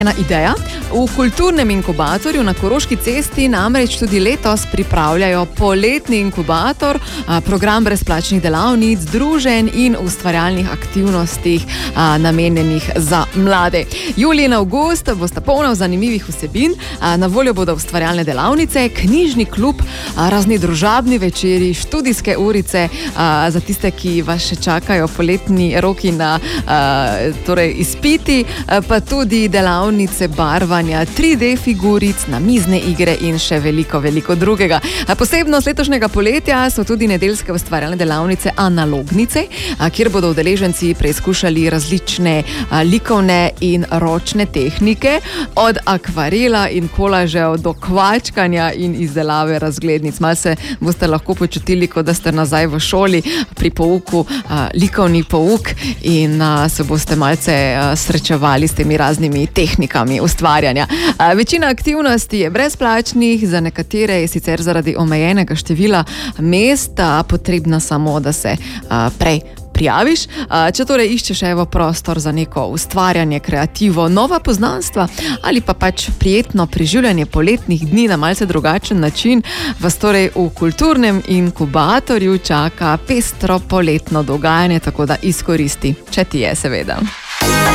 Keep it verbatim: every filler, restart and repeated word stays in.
Ena ideja. V kulturnem inkubatorju na Koroški cesti namreč tudi letos pripravljajo poletni inkubator, program brezplačnih delavnic, druženj in ustvarjalnih aktivnostih namenjenih za mlade. Julij in avgust bosta polna zanimivih vsebin, na voljo bodo ustvarjalne delavnice, knjižni klub, razni družabni večeri, študijske urice za tiste, ki vas še čakajo poletni roki na torej izpiti, pa tudi delavnice barvanja, tri D figuric, namizne igre in še veliko, veliko drugega. Posebnost letošnjega poletja so tudi nedeljske ustvarjalne delavnice Analognice, kjer bodo udeleženci preizkušali različne likovne in ročne tehnike, od akvarela in kolažev do kvačkanja in izdelave razglednic. Malo se boste lahko počutili, kot da ste nazaj v šoli pri pouku, likovni pouk, in se boste malce srečevali s temi raznimi tehnikami ustvarjanja. Večina aktivnosti je brezplačnih, za nekatere je sicer zaradi omejenega števila mest potrebna samo, da se prej prijaviš. Če torej iščeš evo prostor za neko ustvarjanje, kreativo, nova poznanstva ali pa pač prijetno preživljanje poletnih dni na malce drugačen način, vas torej v kulturnem inkubatorju čaka pestro poletno dogajanje, tako da izkoristi, če ti je seveda.